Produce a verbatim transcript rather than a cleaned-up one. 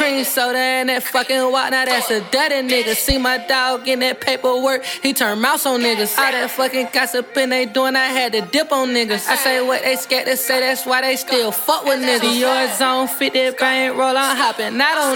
Cream soda and that fucking walk, now that's a dirty nigga. See my dog in that paperwork, he turn mouse on niggas. All that fucking gossiping they doing, I had to dip on niggas. I say what they scared to say, that's why they still fuck with niggas. Yours on fifty bankroll, I'm hopping, not on